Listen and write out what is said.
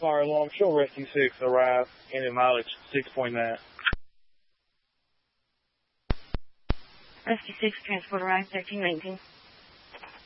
Fire alarm. Show Rescue 6 arrive. Ending mileage 6.9. Rescue 6, transport arrived 1319.